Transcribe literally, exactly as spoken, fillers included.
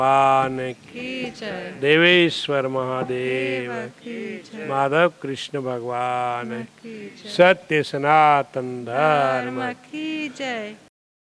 भगवान की जय। देवेश्वर महादेव की जय। माधव कृष्ण भगवान की जय। सत्य सनातन धर्म की जय।